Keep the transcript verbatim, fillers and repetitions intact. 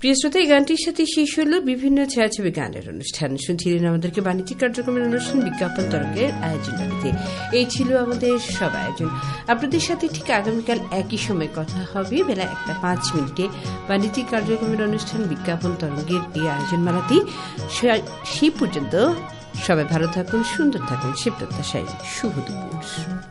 প্রিয় শ্রোতা, এই গানটির সাথে শেষ হল বিভিন্ন ছায়াছবি গানের অনুষ্ঠান। শুনছিলেন আমাদেরকে বাণিজ্যিক কার্যক্রমের অনুষ্ঠান বিজ্ঞাপন তরঙ্গের আয়োজনটিতে। এই ছিল আমাদের সব আয়োজন। আপনাদের সাথে ঠিক আগামীকাল একই সময় কথা হবে বেলা একটা পাঁচ মিনিটে বাণিজ্যিক কার্যক্রমের অনুষ্ঠান বিজ্ঞাপন তরঙ্গের এই আয়োজনমালাতেই। সেই পর্যন্ত সবাই ভালো থাকুন, সুন্দর থাকুন, সে প্রত্যাশায় শুভ দুপুর।